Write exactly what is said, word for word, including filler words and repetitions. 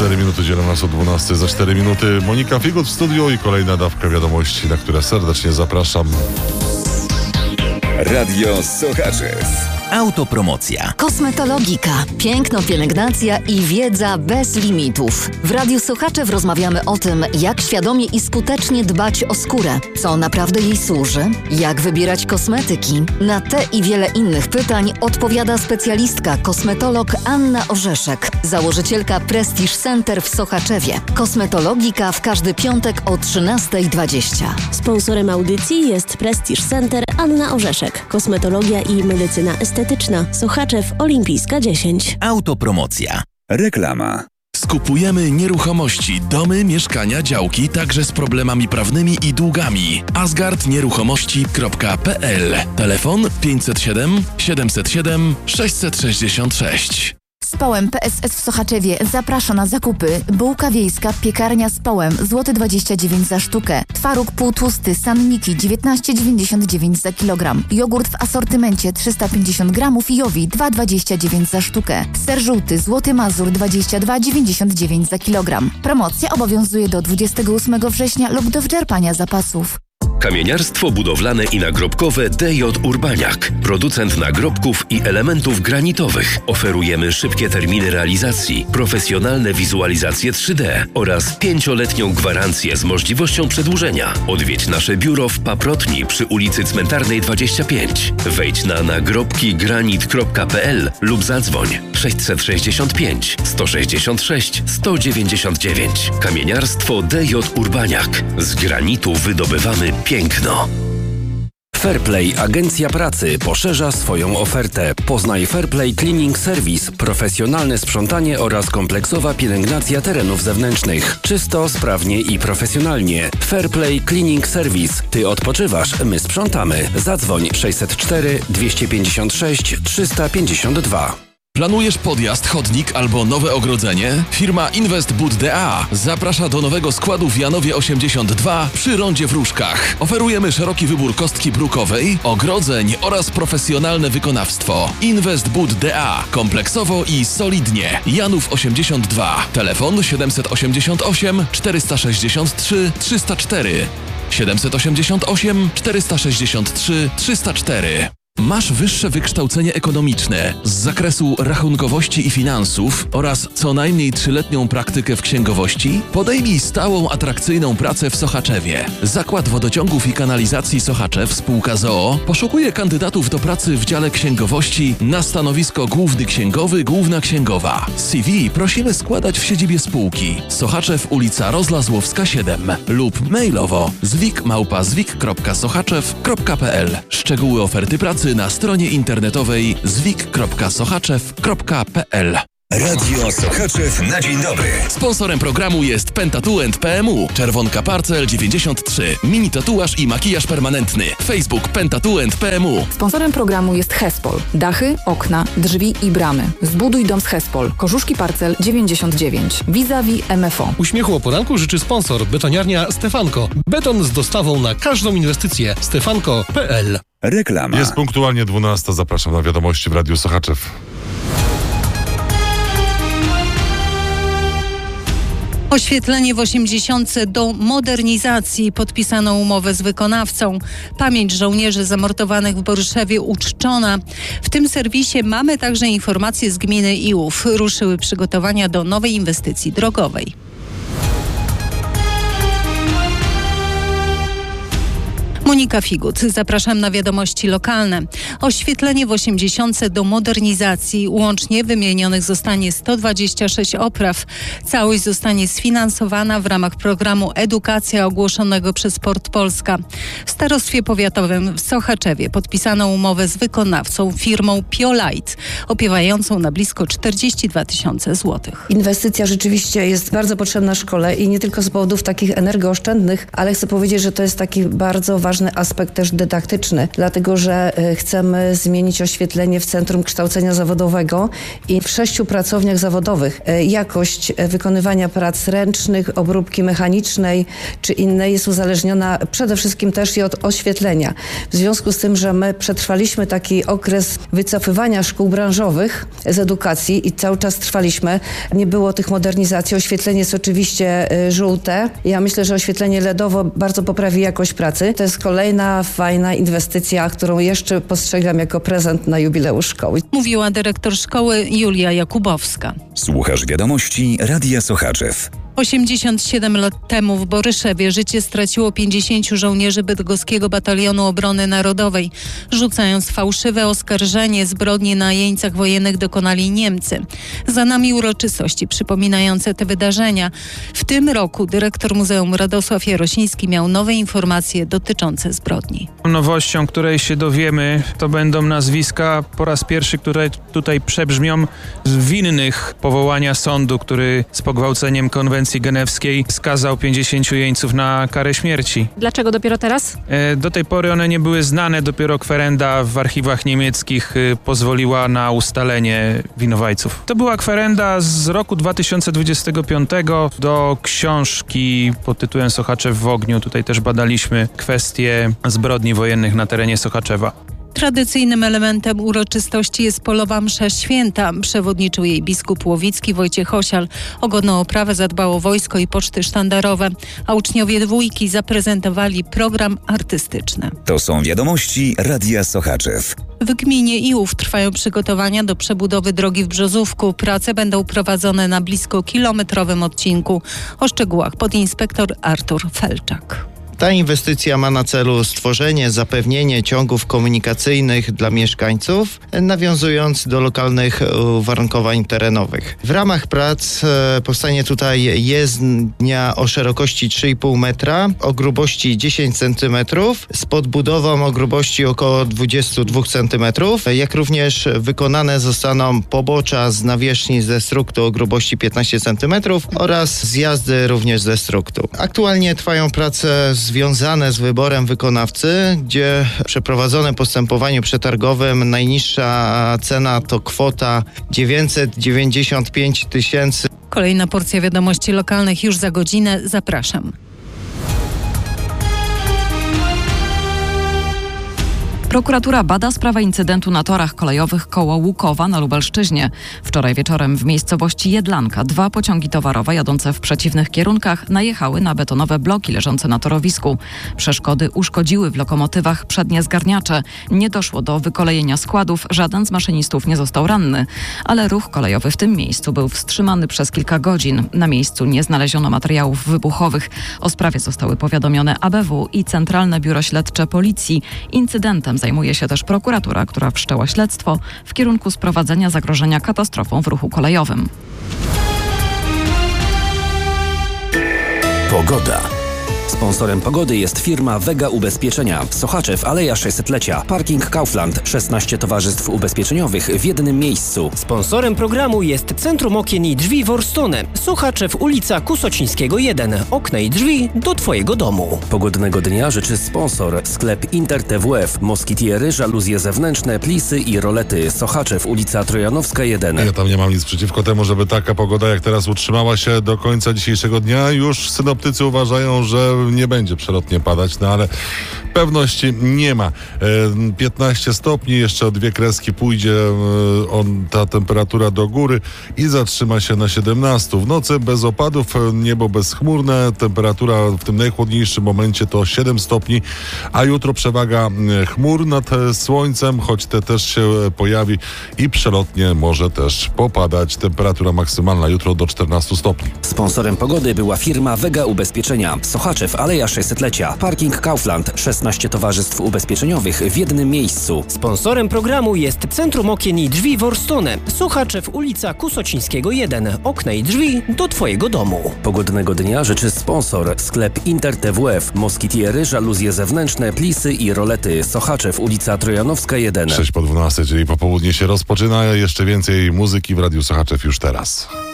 cztery minuty dzielą nas o dwunastej. Za cztery minuty Monika Figut w studiu i kolejna dawka wiadomości, na które serdecznie zapraszam. Radio Sochaczew. Autopromocja. Kosmetologika, piękno, pielęgnacja i wiedza bez limitów. W Radiu Sochaczew rozmawiamy o tym, jak świadomie i skutecznie dbać o skórę, co naprawdę jej służy, jak wybierać kosmetyki. Na te i wiele innych pytań odpowiada specjalistka, kosmetolog Anna Orzeszek, założycielka Prestige Center w Sochaczewie. Kosmetologika w każdy piątek o trzynastej dwadzieścia. Sponsorem audycji jest Prestige Center Anna Orzeszek. Kosmetologia i medycyna estetyczna. Sochaczew Olimpijska dziesięć. Autopromocja. Reklama. Skupujemy nieruchomości, domy, mieszkania, działki, także z problemami prawnymi i długami. asgard nieruchomości kropka p l. Telefon pięćset siedem siedemset siedem sześćset sześćdziesiąt sześć. Społem P S S w Sochaczewie zaprasza na zakupy. Bułka wiejska, piekarnia Społem, złoty dwadzieścia dziewięć za sztukę. Twaróg półtłusty, sanniki, dziewiętnaście dziewięćdziesiąt dziewięć za kilogram. Jogurt w asortymencie trzysta pięćdziesiąt gramów i Jowi dwa dwadzieścia dziewięć za sztukę. Ser żółty, złoty Mazur dwadzieścia dwa dziewięćdziesiąt dziewięć za kilogram. Promocja obowiązuje do dwudziestego ósmego września lub do wyczerpania zapasów. Kamieniarstwo budowlane i nagrobkowe D J Urbaniak. Producent nagrobków i elementów granitowych. Oferujemy szybkie terminy realizacji, profesjonalne wizualizacje trzy D oraz pięcioletnią gwarancję z możliwością przedłużenia. Odwiedź nasze biuro w Paprotni przy ulicy Cmentarnej dwadzieścia pięć. Wejdź na nagrobki granit kropka p l lub zadzwoń sześćset sześćdziesiąt pięć sto sześćdziesiąt sześć sto dziewięćdziesiąt dziewięć. Kamieniarstwo D J Urbaniak. Z granitu wydobywamy piękno. Fairplay Agencja Pracy poszerza swoją ofertę. Poznaj Fairplay Cleaning Service, profesjonalne sprzątanie oraz kompleksowa pielęgnacja terenów zewnętrznych. Czysto, sprawnie i profesjonalnie. Fairplay Cleaning Service. Ty odpoczywasz, my sprzątamy. Zadzwoń sześćset cztery dwieście pięćdziesiąt sześć trzysta pięćdziesiąt dwa. Planujesz podjazd, chodnik albo nowe ogrodzenie? Firma Investboot D A zaprasza do nowego składu w Janowie osiemdziesiąt dwa przy rondzie w Różkach. Oferujemy szeroki wybór kostki brukowej, ogrodzeń oraz profesjonalne wykonawstwo. Investboot D A. Kompleksowo i solidnie. Janów osiemdziesiąt dwa. Telefon siedemset osiemdziesiąt osiem czterysta sześćdziesiąt trzy trzysta cztery. siedemset osiemdziesiąt osiem czterysta sześćdziesiąt trzy trzysta cztery. Masz wyższe wykształcenie ekonomiczne z zakresu rachunkowości i finansów oraz co najmniej trzyletnią praktykę w księgowości? Podejmij stałą, atrakcyjną pracę w Sochaczewie. Zakład Wodociągów i Kanalizacji Sochaczew, spółka z o o, poszukuje kandydatów do pracy w dziale księgowości na stanowisko główny księgowy, główna księgowa. C V prosimy składać w siedzibie spółki. Sochaczew, ulica Rozlazłowska siedem lub mailowo zwik małpa zwik kropka sochaczew kropka p l. Szczegóły oferty pracy na stronie internetowej zwik kropka sochaczew kropka p l. Radio Sochaczew na dzień dobry. Sponsorem programu jest Pentatuent P M U. Czerwonka Parcel dziewięćdziesiąt trzy. Mini tatuaż i makijaż permanentny. Facebook Pentatuent P M U. Sponsorem programu jest Hespol. Dachy, okna, drzwi i bramy. Zbuduj dom z Hespol. Korzuszki Parcel dziewięćdziesiąt dziewięć. Vis-a-vis M F O. Uśmiechu o poranku życzy sponsor. Betoniarnia Stefanko. Beton z dostawą na każdą inwestycję. stefanko kropka p l. Reklama. Jest punktualnie dwunasta. Zapraszam na wiadomości w Radiu Sochaczew. Oświetlenie w osiemdziesiątce do modernizacji. Podpisano umowę z wykonawcą. Pamięć żołnierzy zamordowanych w Boryszewie uczczona. W tym serwisie mamy także informacje z gminy Iłów. Ruszyły przygotowania do nowej inwestycji drogowej. Monika Figut. Zapraszam na wiadomości lokalne. Oświetlenie w osiemdziesiątce do modernizacji. Łącznie wymienionych zostanie sto dwadzieścia sześć opraw. Całość zostanie sfinansowana w ramach programu Edukacja ogłoszonego przez Port Polska. W starostwie powiatowym w Sochaczewie podpisano umowę z wykonawcą firmą Piolite, opiewającą na blisko czterdzieści dwa tysiące złotych. Inwestycja rzeczywiście jest bardzo potrzebna szkole i nie tylko z powodów takich energooszczędnych, ale chcę powiedzieć, że to jest taki bardzo ważny ważny aspekt też dydaktyczny, dlatego że chcemy zmienić oświetlenie w Centrum Kształcenia Zawodowego i w sześciu pracowniach zawodowych jakość wykonywania prac ręcznych, obróbki mechanicznej czy innej jest uzależniona przede wszystkim też i od oświetlenia. W związku z tym, że my przetrwaliśmy taki okres wycofywania szkół branżowych z edukacji i cały czas trwaliśmy, nie było tych modernizacji. Oświetlenie jest oczywiście żółte. Ja myślę, że oświetlenie L E D owo bardzo poprawi jakość pracy. To jest kolejna fajna inwestycja, którą jeszcze postrzegam jako prezent na jubileusz szkoły. Mówiła dyrektor szkoły Julia Jakubowska. Słuchasz wiadomości Radia Sochaczew. osiemdziesiąt siedem lat temu w Boryszewie życie straciło pięćdziesięciu żołnierzy Bydgoskiego Batalionu Obrony Narodowej. Rzucając fałszywe oskarżenie zbrodni na jeńcach wojennych dokonali Niemcy. Za nami uroczystości przypominające te wydarzenia. W tym roku dyrektor Muzeum Radosław Jarosiński miał nowe informacje dotyczące zbrodni. Nowością, której się dowiemy, to będą nazwiska po raz pierwszy, które tutaj przebrzmią, winnych powołania sądu, który z pogwałceniem konwencji genewskiej skazał pięćdziesięciu jeńców na karę śmierci. Dlaczego dopiero teraz? E, do tej pory one nie były znane, dopiero kwerenda w archiwach niemieckich e, pozwoliła na ustalenie winowajców. To była kwerenda z roku dwa tysiące dwudziestego piątego do książki pod tytułem Sochaczew w ogniu. Tutaj też badaliśmy kwestie zbrodni wojennych na terenie Sochaczewa. Tradycyjnym elementem uroczystości jest polowa msza święta. Przewodniczył jej biskup łowicki Wojciech Osial. O godną oprawę zadbało wojsko i poczty sztandarowe, a uczniowie dwójki zaprezentowali program artystyczny. To są wiadomości Radia Sochaczew. W gminie Iłów trwają przygotowania do przebudowy drogi w Brzozówku. Prace będą prowadzone na blisko kilometrowym odcinku. O szczegółach podinspektor Artur Felczak. Ta inwestycja ma na celu stworzenie, zapewnienie ciągów komunikacyjnych dla mieszkańców, nawiązując do lokalnych uwarunkowań terenowych. W ramach prac powstanie tutaj jezdnia o szerokości trzy i pół metra, o grubości dziesięć centymetrów, z podbudową o grubości około dwadzieścia dwa centymetrów, jak również wykonane zostaną pobocza z nawierzchni ze struktu o grubości piętnaście centymetrów oraz zjazdy również ze struktu. Aktualnie trwają prace z związane z wyborem wykonawcy, gdzie przeprowadzone postępowaniu przetargowym najniższa cena to kwota dziewięćset dziewięćdziesiąt pięć tysięcy. Kolejna porcja wiadomości lokalnych już za godzinę. Zapraszam. Prokuratura bada sprawę incydentu na torach kolejowych koło Łukowa na Lubelszczyźnie. Wczoraj wieczorem w miejscowości Jedlanka dwa pociągi towarowe jadące w przeciwnych kierunkach najechały na betonowe bloki leżące na torowisku. Przeszkody uszkodziły w lokomotywach przednie zgarniacze. Nie doszło do wykolejenia składów, żaden z maszynistów nie został ranny. Ale ruch kolejowy w tym miejscu był wstrzymany przez kilka godzin. Na miejscu nie znaleziono materiałów wybuchowych. O sprawie zostały powiadomione A B W i Centralne Biuro Śledcze Policji. Incydentem zajmuje się też prokuratura, która wszczęła śledztwo w kierunku sprowadzenia zagrożenia katastrofą w ruchu kolejowym. Pogoda. Sponsorem pogody jest firma Vega Ubezpieczenia. Sochaczew, Aleja sześćsetlecia. Parking Kaufland. szesnaście towarzystw ubezpieczeniowych w jednym miejscu. Sponsorem programu jest Centrum Okien i Drzwi Worstone. Sochaczew, ulica Kusocińskiego jeden. Okna i drzwi do Twojego domu. Pogodnego dnia życzy sponsor. Sklep Inter T W F. Moskitiery, żaluzje zewnętrzne, plisy i rolety. Sochaczew, ulica Trojanowska jeden. Ja tam nie mam nic przeciwko temu, żeby taka pogoda jak teraz utrzymała się do końca dzisiejszego dnia. Już synoptycy uważają, że nie będzie przelotnie padać, no ale pewności nie ma. piętnaście stopni, jeszcze o dwie kreski pójdzie on, ta temperatura do góry i zatrzyma się na siedemnaście. W nocy bez opadów, niebo bezchmurne, temperatura w tym najchłodniejszym momencie to siedem stopni, a jutro przewaga chmur nad słońcem, choć te też się pojawi i przelotnie może też popadać. Temperatura maksymalna jutro do czternaście stopni. Sponsorem pogody była firma Vega Ubezpieczenia. Sochaczew, Aleja sześćsetlecia. Parking Kaufland. szesnaście towarzystw ubezpieczeniowych w jednym miejscu. Sponsorem programu jest Centrum Okien i Drzwi Worstone. Sochaczew, ulica Kusocińskiego jeden. Okna i drzwi do Twojego domu. Pogodnego dnia życzy sponsor. Sklep Inter T W F. Moskitiery, żaluzje zewnętrzne, plisy i rolety. Sochaczew, ulica Trojanowska jeden. sześć po dwunastej, czyli popołudnie się rozpoczyna. Jeszcze więcej muzyki w Radiu Sochaczew już teraz.